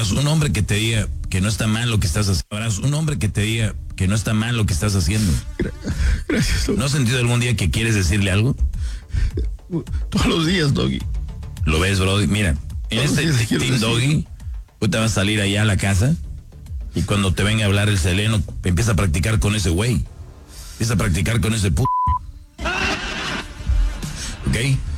Verás, un hombre que te diga que no está mal lo que estás haciendo. Verás, un hombre que te diga que no está mal lo que estás haciendo. Gracias, Doggy. ¿No has sentido algún día que quieres decirle algo? Todos los días, Doggy. Lo ves, Brody. Mira, en Todos este los días quiero Team decir. Doggy, tú te vas a salir allá a la casa y cuando te venga a hablar el Seleno, empieza a practicar con ese güey. Empieza a practicar con ese ¿Ok?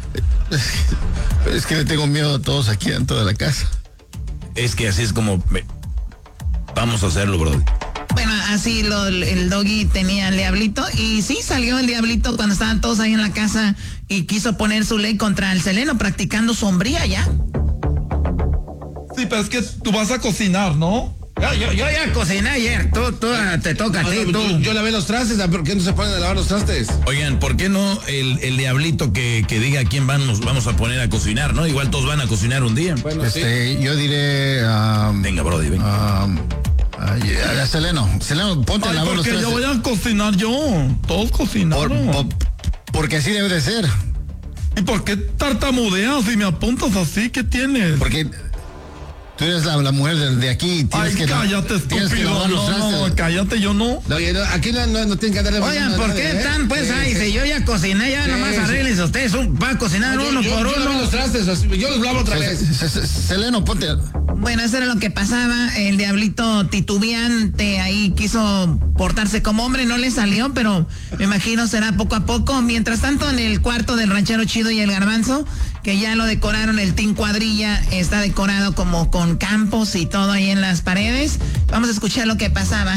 Pero es que le tengo miedo a todos aquí dentro de la casa. Es que así es como... Vamos a hacerlo, Brody. Bueno, así el Doggy tenía el diablito y sí salió el diablito cuando estaban todos ahí en la casa y quiso poner su ley contra el Seleno practicando sombría ya. Sí, pero es que tú vas a cocinar, ¿no? Yo ya cociné ayer, tú te toca a ti, tú. Yo lavé los trastes, ¿por qué no se ponen a lavar los trastes? Oigan, ¿por qué no el diablito que diga a quién vamos a poner a cocinar, ¿no? Igual todos van a cocinar un día. Bueno, Yo diré... Venga, Brody, venga. Seleno, ponte a lavar los porque trastes. yo voy a cocinar yo. Todos cocinaron. Porque así debe de ser. ¿Y por qué tartamudeas y me apuntas así? ¿Qué tienes? Porque tú eres la mujer de aquí. Ay, cállate, tienes que estúpido. lavar los trastes. No, cállate, yo no. Oye, aquí no tienen que andarle... Oigan, ¿por qué están pues ahí? Si yo ya cociné, ya nomás arreglense ustedes, va a cocinar uno por Yo lavé uno. los trastes, yo los lavo otra vez. Seleno, ponte... Bueno, eso era lo que pasaba. El diablito titubeante ahí quiso portarse como hombre, no le salió, pero me imagino será poco a poco. Mientras tanto, en el cuarto del ranchero chido y el garbanzo, que ya lo decoraron, el Team Cuadrilla está decorado como con campos y todo ahí en las paredes. Vamos a escuchar lo que pasaba.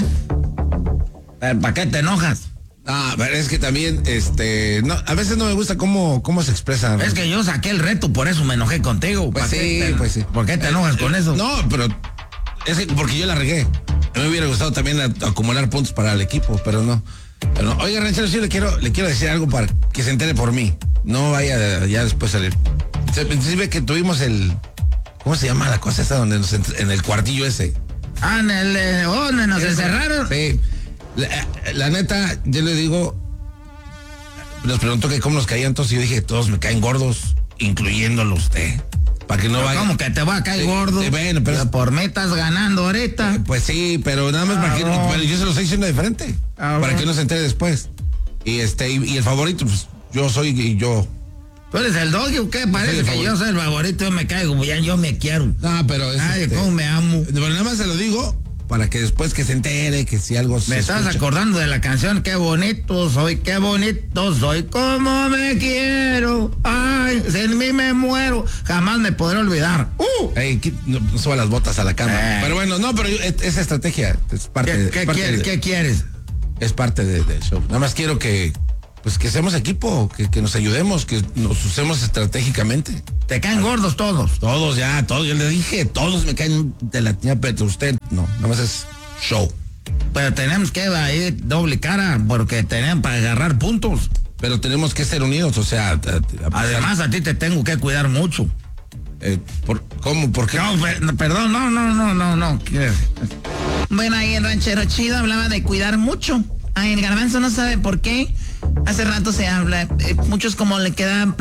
¿Para qué te enojas? Ah, pero es que también, no, a veces no me gusta cómo se expresan. Es que yo saqué el reto, por eso me enojé contigo. Pues sí, pues sí. ¿Por qué te enojas con eso? No, pero es que porque yo la regué. A mí me hubiera gustado también acumular puntos para el equipo, pero no. Oiga, ranchero, sí le quiero decir algo para que se entere por mí. No vaya ya después salir. Inclusive que tuvimos ¿cómo se llama la cosa esa donde en el cuartillo ese? Ah, donde nos encerraron. Sí. La neta, yo le digo, nos preguntó que cómo nos caían todos y yo dije, todos me caen gordos, incluyéndolo usted. Para que no vaya. ¿Cómo que te va a caer gordo? Bueno, pero por metas ganando ahorita. pues sí, pero nada más para que bueno, yo se lo estoy diciendo de frente. Para que no se entere después. Y y el favorito, pues yo soy yo. ¿Tú eres el Doggy o qué? Parece que yo soy el favorito, yo me caigo, ya yo me quiero. No, pero es Ay, cómo me amo. Pero nada más se lo digo para que después que se entere que si algo Me estás acordando de la canción, qué bonito soy, como me quiero. Ay, sin mí me muero, jamás me podré olvidar. Ey, no suba las botas a la cama. Pero bueno, no, pero esa estrategia es parte ¿Qué quieres? Es parte del show. Nada más quiero que seamos equipo, que nos ayudemos, que nos usemos estratégicamente. ¿Te caen gordos todos? Todos, yo le dije, todos me caen de la tía, pero usted no, nada más es show. Pero tenemos que ir doble cara, porque tenemos para agarrar puntos. Pero tenemos que ser unidos, o sea... Además, a ti te tengo que cuidar mucho. ¿Cómo? ¿Por qué? No, perdón, no. Bueno, ahí el ranchero chido hablaba de cuidar mucho. Ay, el garbanzo no sabe por qué. Hace rato se habla. Muchos como le quedan...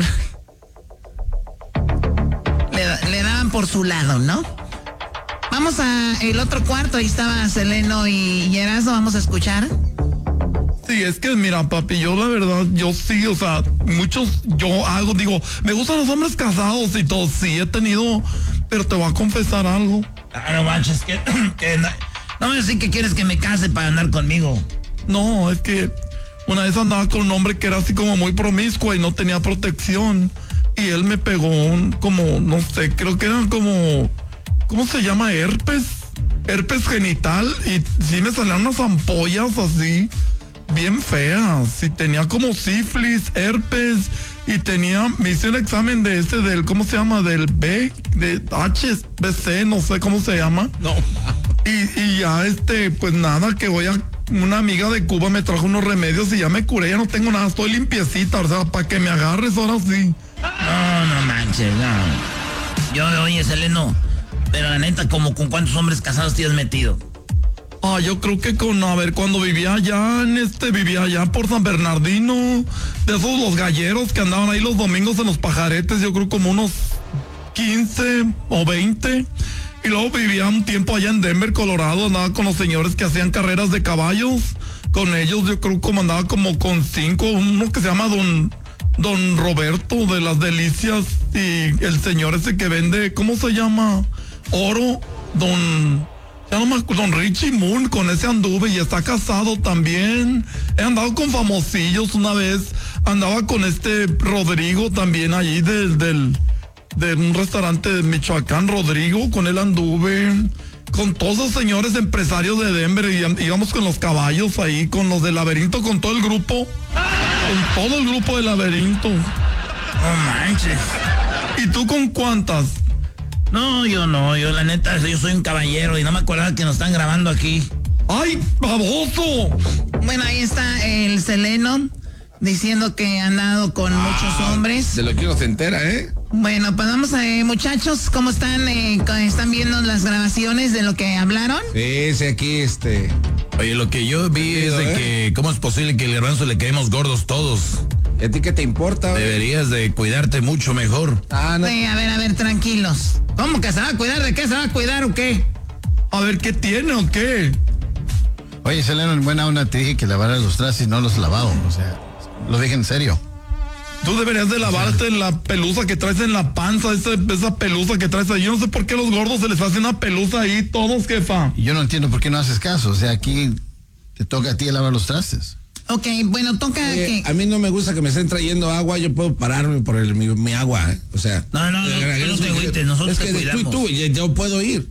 le daban por su lado, ¿no? Vamos a el otro cuarto. Ahí estaba Seleno y Erazo. Vamos a escuchar. Sí, es que mira, papi, yo la verdad, yo sí, o sea, digo, me gustan los hombres casados y todo, sí he tenido, pero te voy a confesar algo. No manches, que no me decís que quieres que me case para andar conmigo. No, es que una vez andaba con un hombre que era así como muy promiscuo y no tenía protección. Y él me pegó no sé, creo que era como, ¿cómo se llama? Herpes genital. Y sí me salían unas ampollas así, bien feas. Y tenía como sífilis, herpes. Y me hice un examen del, ¿cómo se llama? Del de HBC, no sé cómo se llama. No. Y ya pues nada, que una amiga de Cuba me trajo unos remedios y ya me curé, ya no tengo nada, estoy limpiecita, o sea, para que me agarres ahora sí. No manches, no. Oye, Seleno, pero la neta, ¿con cuántos hombres casados te has metido? Yo creo que cuando vivía allá por San Bernardino, de esos los galleros que andaban ahí los domingos en los pajaretes, yo creo como unos 15 o 20. Y luego vivía un tiempo allá en Denver, Colorado, andaba con los señores que hacían carreras de caballos. Con ellos yo creo que andaba como con 5, uno que se llama Don Roberto de las Delicias y el señor ese que vende, ¿cómo se llama? Oro, Don Richie Moon, con ese anduve y está casado también. He andado con famosillos una vez, andaba con este Rodrigo también allí de un restaurante de Michoacán, Rodrigo, con él anduve. Con todos los señores empresarios de Denver, y íbamos con los caballos ahí, con los del laberinto, con todo el grupo. Con todo el grupo del laberinto. No manches. ¿Y tú con cuántas? No, yo la neta, yo soy un caballero y no me acordaba que nos están grabando aquí. ¡Ay, baboso! Bueno, ahí está el Seleno diciendo que ha andado con muchos hombres. De lo que uno se entera, ¿eh? Bueno, pues vamos a muchachos, ¿cómo están? ¿Están viendo las grabaciones de lo que hablaron? Sí, aquí Oye, lo que yo vi es de que cómo es posible que el Garbanzo le caemos gordos todos. ¿Y a ti qué te importa, güey? Deberías de cuidarte mucho mejor. No. Sí, a ver, tranquilos. ¿Cómo que se va a cuidar? ¿De qué se va a cuidar o qué? A ver, ¿qué tiene o qué? Oye, Seleno, en buena onda te dije que lavaras los trastes y no los lavado. O sea, lo dije en serio. Tú deberías de lavarte la pelusa que traes en la panza, esa pelusa que traes ahí. Yo no sé por qué a los gordos se les hace una pelusa ahí, todos, jefa. Y yo no entiendo por qué no haces caso. O sea, aquí te toca a ti lavar los trastes. Ok, bueno, toca que... A mí no me gusta que me estén trayendo agua, yo puedo pararme por mi agua, ¿eh? O sea... No te agüites, nosotros es que te cuidamos. tú, yo puedo ir.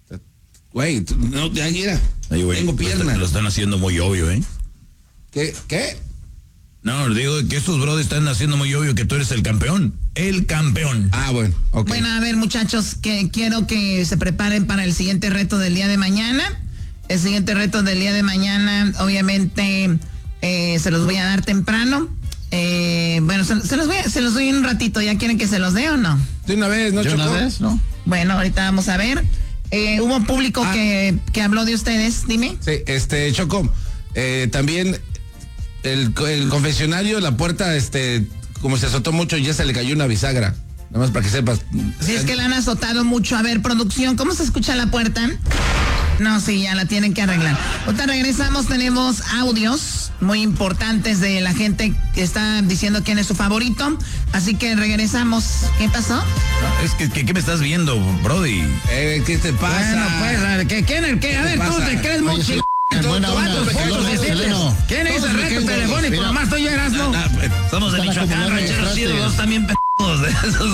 Güey, no, ya mira, tengo piernas. Lo están haciendo muy obvio, ¿eh? ¿Qué? No, digo que estos brothers están haciendo muy obvio que tú eres el campeón. El campeón. Ah, bueno, ok. Bueno, a ver, muchachos, que quiero que se preparen para el siguiente reto del día de mañana. El siguiente reto del día de mañana, obviamente, se los voy a dar temprano. Bueno, se los doy en un ratito. ¿Ya quieren que se los dé o no? De una vez, ¿no, ¿De Choco? una vez? ¿No? Bueno, ahorita vamos a ver. Hubo público que habló de ustedes, dime. Sí, Choco, también el confesionario, la puerta, como se azotó mucho, ya se le cayó una bisagra. Nada más para que sepas. Si es que la han azotado mucho. A ver, producción, ¿cómo se escucha la puerta? No, sí, ya la tienen que arreglar. Ahorita regresamos, tenemos audios muy importantes de la gente que está diciendo quién es su favorito. Así que regresamos. ¿Qué pasó? No, es que ¿qué me estás viendo, Brody? ¿Qué te pasa? Bueno, pues, ¿quién? A ver, tú te crees muy chido. En buena onda, Seleno. ¿Quién es el reto telefónico? Nomás estoy yo, Erasmo. Somos de Están Michoacán, acumulando rancheros trastes. chidos, también pendejos.